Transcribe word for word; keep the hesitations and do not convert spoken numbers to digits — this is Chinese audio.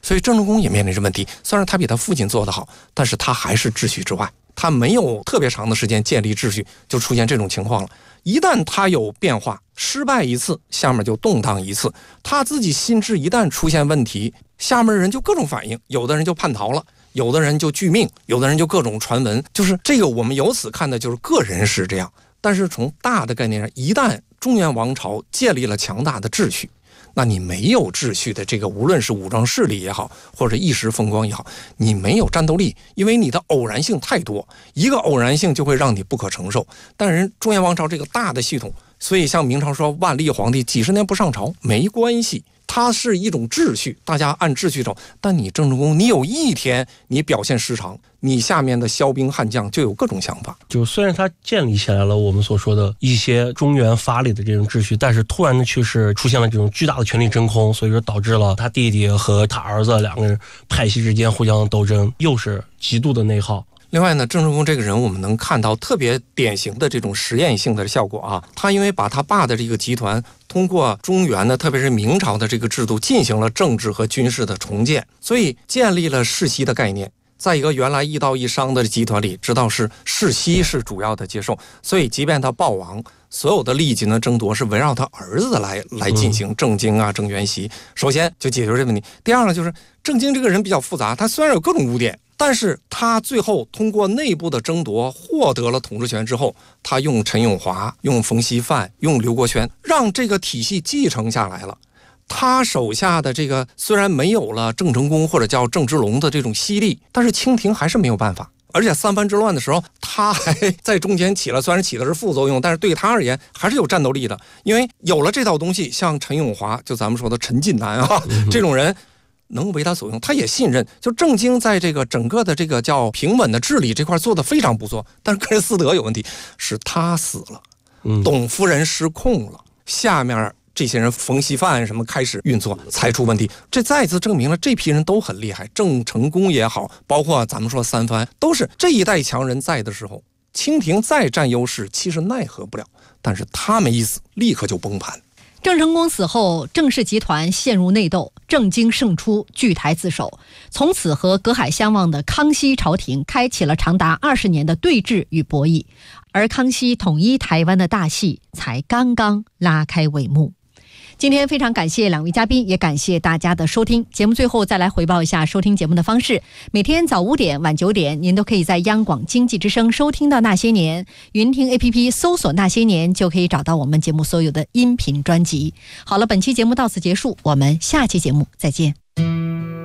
所以郑成功也面临着问题，虽然他比他父亲做得好，但是他还是秩序之外，他没有特别长的时间建立秩序，就出现这种情况了。一旦他有变化，失败一次，下面就动荡一次。他自己心智一旦出现问题，下面人就各种反应，有的人就叛逃了，有的人就拒命，有的人就各种传闻。就是这个我们由此看的就是个人是这样，但是从大的概念上，一旦中原王朝建立了强大的秩序，那你没有秩序的这个，无论是武装势力也好，或者一时风光也好，你没有战斗力，因为你的偶然性太多，一个偶然性就会让你不可承受。但是中原王朝这个大的系统，所以像明朝说万历皇帝几十年不上朝没关系，它是一种秩序，大家按秩序走。但你郑成功，你有一天你表现失常，你下面的骁兵悍将就有各种想法。 就虽然他建立起来了我们所说的一些中原法理的这种秩序，但是突然的去世出现了这种巨大的权力真空，所以说导致了他弟弟和他儿子两个人派系之间互相斗争，又是极度的内耗。 另外呢，郑成功这个人我们能看到特别典型的这种实验性的效果啊，他因为把他爸的这个集团通过中原的特别是明朝的这个制度进行了政治和军事的重建，所以建立了世袭的概念。在一个原来一道一商的集团里，知道是世袭是主要的接受，所以即便他暴亡，所有的利益的争夺是围绕他儿子来来进行，郑经啊、郑元熙，首先就解决这个问题。第二呢，就是郑经这个人比较复杂，他虽然有各种污点，但是他最后通过内部的争夺获得了统治权之后，他用陈永华、用冯锡范、用刘国轩，让这个体系继承下来了。他手下的这个虽然没有了郑成功或者叫郑芝龙的这种犀利，但是清廷还是没有办法。而且三藩之乱的时候，他还在中间起了，虽然起的是副作用，但是对他而言还是有战斗力的。因为有了这套东西，像陈永华，就咱们说的陈近南啊，这种人能为他所用，他也信任。就郑经在这个整个的这个叫平稳的治理这块做得非常不错，但是个人私德有问题，是他死了，董夫人失控了，下面这些人冯锡范什么开始运作才出问题。这再次证明了这批人都很厉害，郑成功也好，包括咱们说三藩，都是这一代强人在的时候，清廷再占优势其实奈何不了，但是他们一死立刻就崩盘。 郑成功死后，郑氏集团陷入内斗，郑经胜出，据台自首。从此和隔海相望的康熙朝廷开启了长达二十年的对峙与博弈，而康熙统一台湾的大戏才刚刚拉开帷幕。今天非常感谢两位嘉宾，也感谢大家的收听。节目最后再来回报一下收听节目的方式：每天早五点、晚九点，您都可以在央广经济之声收听到《那些年》，云听 A P P 搜索《那些年》就可以找到我们节目所有的音频专辑。好了，本期节目到此结束，我们下期节目再见。